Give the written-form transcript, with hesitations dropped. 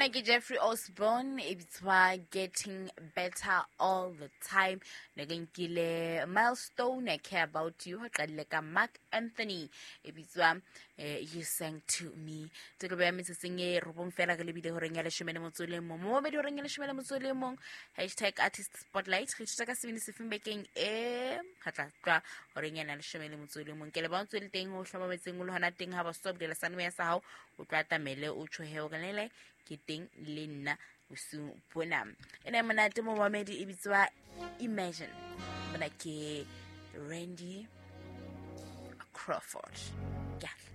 Ena ke Jeffrey Osborne. It's why getting better all the time. Negenkile milestone I care about you. Like Mark Anthony. It's you sang to me. To go back to sing a robon fella galibide horengale shimene motsolemo. Mo be horengale shimene motsolemo. #artist spotlight. Hashtag se se making hatla tla horengale shimene motsolemo. Ke le ba ntse le teng ho hlomametseng o lehana teng ha ba stop de la sanwe ya sa hao o tla tamele o tshohe o ganele ke teng le nna o se bona ena monate mo mamedi e bitswa Imagine bona ke Randy Crawford. Yeah.